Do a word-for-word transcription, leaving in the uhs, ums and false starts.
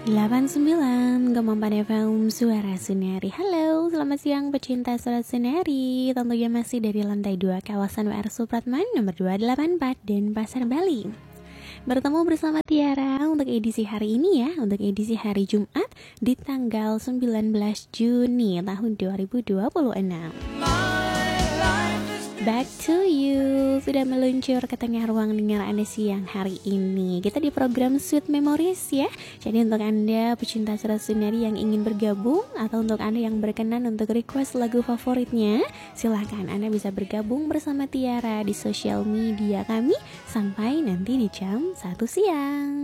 delapan puluh sembilan koma empat F M Suara Sunari. Halo, selamat siang pecinta Suara Sunari. Tentunya masih dari lantai dua kawasan W R Supratman nomor dua delapan empat dan Pasar Bali. Bertemu bersama Tiara untuk edisi hari ini ya, untuk edisi hari Jumat di tanggal sembilan belas Juni tahun dua ribu dua puluh enam. Back to you, sudah meluncur ke tengah ruang dengar Anda siang hari ini. Kita di program Sweet Memories ya. Jadi untuk Anda pecinta Suara Sunari yang ingin bergabung, atau untuk Anda yang berkenan untuk request lagu favoritnya, silahkan Anda bisa bergabung bersama Tiara di sosial media kami sampai nanti di jam satu siang.